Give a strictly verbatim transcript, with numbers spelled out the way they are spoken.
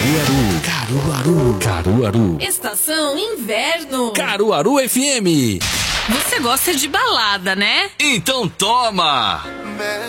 Caruaru. Caruaru. Caruaru. Estação Inverno. Caruaru F M. Você gosta de balada, né? Então toma!